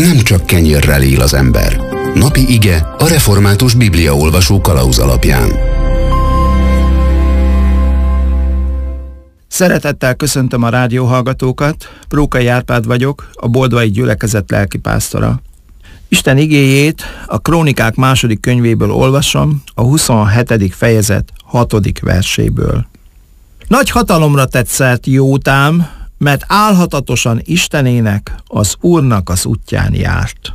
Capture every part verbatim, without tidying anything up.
nem csak kenyérrel él az ember. Napi ige a Református Bibliaolvasó kalauz alapján. Szeretettel köszöntöm a rádióhallgatókat, Prókai Árpád vagyok, a Boldvai Gyülekezet lelkipásztora. Isten igéjét a Krónikák második könyvéből olvasom, a huszonhetedik fejezet hatodik verséből. Nagy hatalomra tett szert Jótám, mert álhatatosan Istenének, az Úrnak az útján járt.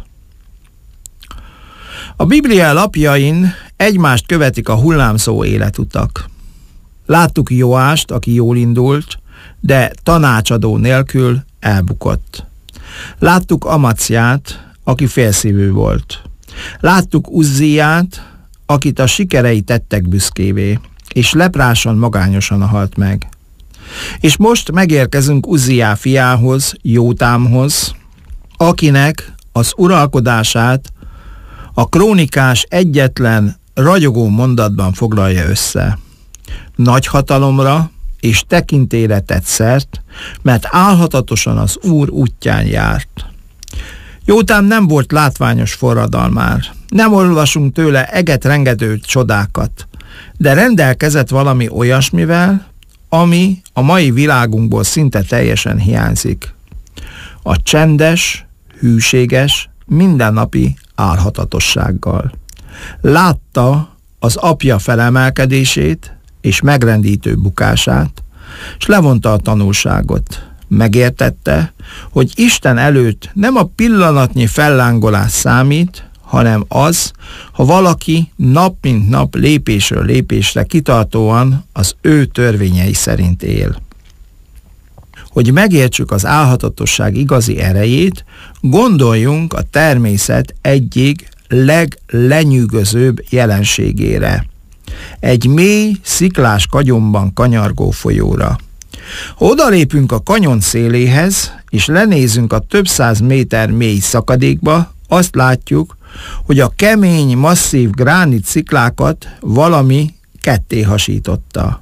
A Biblia lapjain egymást követik a hullámzó életutak. Láttuk Joást, aki jól indult, de tanácsadó nélkül elbukott. Láttuk Amaciát, aki félszívű volt. Láttuk Uzziát, akit a sikerei tettek büszkévé, és leprásan magányosan halt meg. És most megérkezünk Uzziá fiához, Jótámhoz, akinek az uralkodását a krónikás egyetlen ragyogó mondatban foglalja össze. Nagy hatalomra és tekintélyre tett szert, mert álhatatosan az Úr útján járt. Jótám nem volt látványos forradalmár, nem olvasunk tőle eget-rengető csodákat, de rendelkezett valami olyasmivel, ami a mai világunkból szinte teljesen hiányzik. A csendes, hűséges, mindennapi álhatatossággal. Látta az apja felemelkedését és megrendítő bukását, és levonta a tanulságot. Megértette, hogy Isten előtt nem a pillanatnyi fellángolás számít, hanem az, ha valaki nap mint nap lépésről lépésre kitartóan az ő törvényei szerint él. Hogy megértsük az álhatatosság igazi erejét, gondoljunk a természet egyik leglenyűgözőbb jelenségére. Egy mély, sziklás kagyonban kanyargó folyóra. Ha odalépünk a kanyon széléhez, és lenézünk a több száz méter mély szakadékba, azt látjuk, hogy a kemény, masszív gránit sziklákat valami ketté hasította.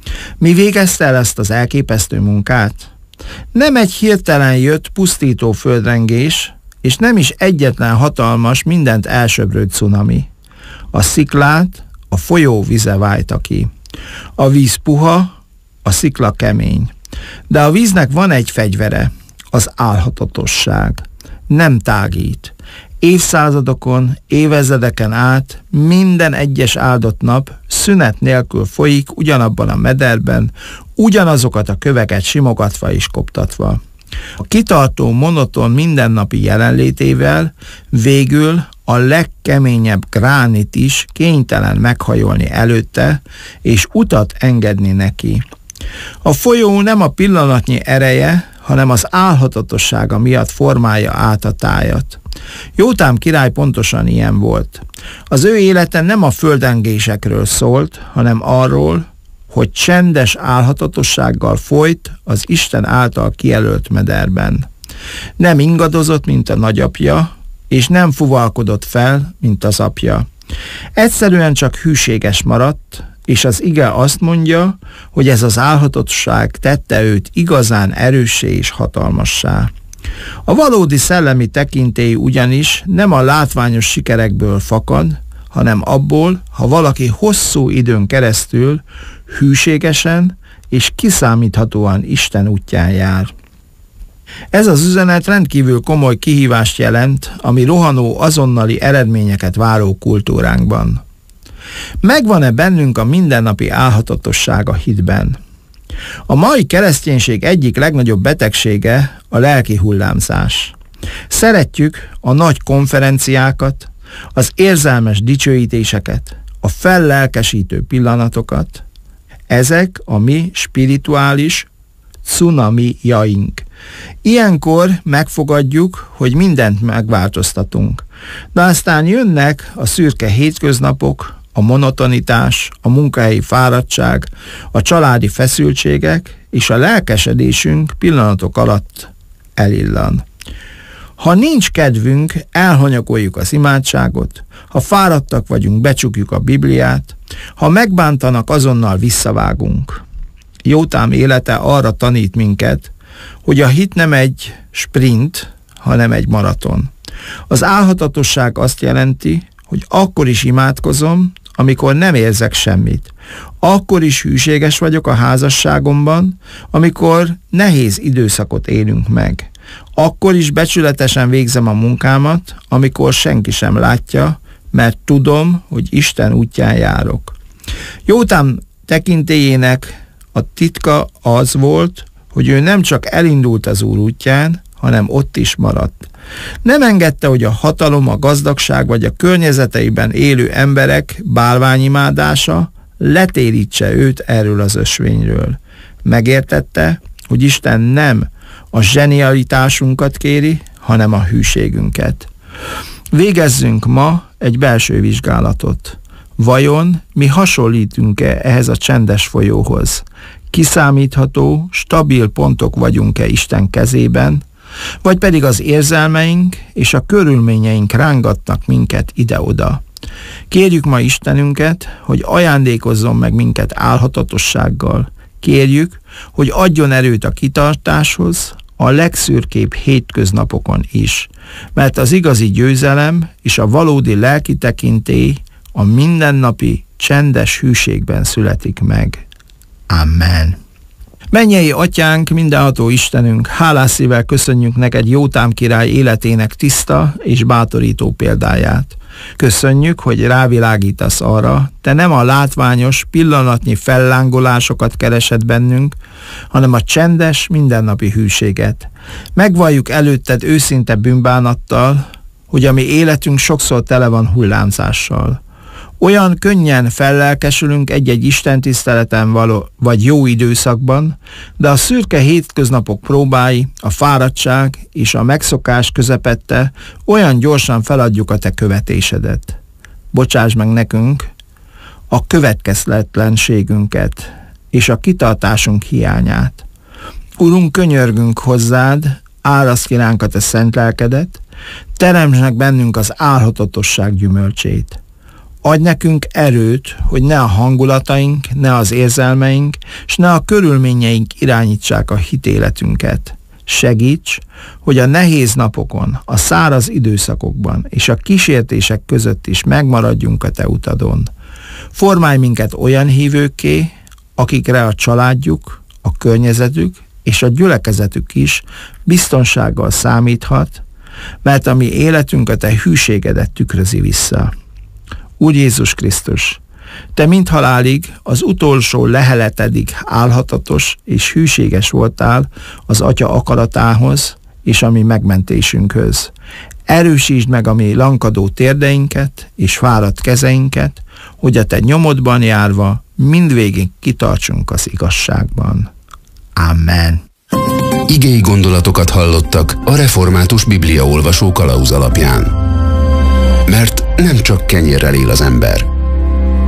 Mi végezte el ezt az elképesztő munkát? Nem egy hirtelen jött pusztító földrengés, és nem is egyetlen hatalmas, mindent elsöprő cunami. A sziklát a folyó vize válta ki. A víz puha, a szikla kemény. De a víznek van egy fegyvere, az álhatatosság. Nem tágít. Évszázadokon, évezredeken át minden egyes áldott nap szünet nélkül folyik ugyanabban a mederben, ugyanazokat a köveket simogatva és koptatva. A kitartó, monoton mindennapi jelenlétével végül a legkeményebb gránit is kénytelen meghajolni előtte, és utat engedni neki. A folyó nem a pillanatnyi ereje, hanem az álhatatossága miatt formálja át a tájat. Jótám király pontosan ilyen volt. Az ő élete nem a földrengésekről szólt, hanem arról, hogy csendes álhatatossággal folyt az Isten által kijelölt mederben. Nem ingadozott, mint a nagyapja, és nem fuvalkodott fel, mint az apja. Egyszerűen csak hűséges maradt, és az ige azt mondja, hogy ez az álhatatosság tette őt igazán erőssé és hatalmassá. A valódi szellemi tekintély ugyanis nem a látványos sikerekből fakad, hanem abból, ha valaki hosszú időn keresztül hűségesen és kiszámíthatóan Isten útján jár. Ez az üzenet rendkívül komoly kihívást jelent, ami rohanó azonnali eredményeket váró kultúránkban. Megvan-e bennünk a mindennapi álhatatosság a hitben? A mai kereszténység egyik legnagyobb betegsége a lelki hullámzás. Szeretjük a nagy konferenciákat, az érzelmes dicsőítéseket, a fellelkesítő pillanatokat. Ezek a mi spirituális cunamijaink. Ilyenkor megfogadjuk, hogy mindent megváltoztatunk. De aztán jönnek a szürke hétköznapok, a monotonitás, a munkahelyi fáradtság, a családi feszültségek, és a lelkesedésünk pillanatok alatt elillan. Ha nincs kedvünk, elhanyagoljuk az imádságot, ha fáradtak vagyunk, becsukjuk a Bibliát, ha megbántanak, azonnal visszavágunk. Jótám élete arra tanít minket, hogy a hit nem egy sprint, hanem egy maraton. Az álhatatosság azt jelenti, hogy akkor is imádkozom, amikor nem érzek semmit. Akkor is hűséges vagyok a házasságomban, amikor nehéz időszakot élünk meg. Akkor is becsületesen végzem a munkámat, amikor senki sem látja, mert tudom, hogy Isten útján járok. Jótám tekintélyének a titka az volt, hogy ő nem csak elindult az Úr útján, hanem ott is maradt. Nem engedte, hogy a hatalom, a gazdagság vagy a környezeteiben élő emberek bálványimádása letérítse őt erről az ösvényről. Megértette, hogy Isten nem a zsenialitásunkat kéri, hanem a hűségünket. Végezzünk ma egy belső vizsgálatot. Vajon mi hasonlítunk-e ehhez a csendes folyóhoz? Kiszámítható, stabil pontok vagyunk-e Isten kezében, vagy pedig az érzelmeink és a körülményeink rángatnak minket ide-oda. Kérjük ma Istenünket, hogy ajándékozzon meg minket álhatatossággal. Kérjük, hogy adjon erőt a kitartáshoz, a legszürkébb hétköznapokon is, mert az igazi győzelem és a valódi lelki tekintély a mindennapi, csendes hűségben születik meg. Amen. Mennyei Atyánk, mindenható Istenünk, hálás szívvel köszönjük neked Jótám király életének tiszta és bátorító példáját. Köszönjük, hogy rávilágítasz arra, te nem a látványos, pillanatnyi fellángolásokat keresed bennünk, hanem a csendes, mindennapi hűséget. Megvalljuk előtted őszinte bűnbánattal, hogy a mi életünk sokszor tele van hullámzással. Olyan könnyen fellelkesülünk egy-egy istentiszteleten való, vagy jó időszakban, de a szürke hétköznapok próbái, a fáradtság és a megszokás közepette olyan gyorsan feladjuk a te követésedet. Bocsáss meg nekünk a következtetlenségünket és a kitartásunk hiányát. Urunk, könyörgünk hozzád, áraszt ki ránk a te szent lelkedet, teremtsd meg bennünk az álhatatosság gyümölcsét. Adj nekünk erőt, hogy ne a hangulataink, ne az érzelmeink, s ne a körülményeink irányítsák a hitéletünket. Segíts, hogy a nehéz napokon, a száraz időszakokban és a kísértések között is megmaradjunk a te utadon. Formálj minket olyan hívőkké, akikre a családjuk, a környezetük és a gyülekezetük is biztonsággal számíthat, mert a mi életünk a te hűségedet tükrözi vissza. Úr Jézus Krisztus, te mindhalálig, az utolsó leheletedig álhatatos és hűséges voltál az Atya akaratához és a mi megmentésünkhöz. Erősítsd meg a mi lankadó térdeinket és fáradt kezeinket, hogy a te nyomodban járva mindvégig kitartsunk az igazságban. Amen. Igei gondolatokat hallottak a Református Bibliaolvasó kalauz alapján. Mert nem csak kenyérrel él az ember,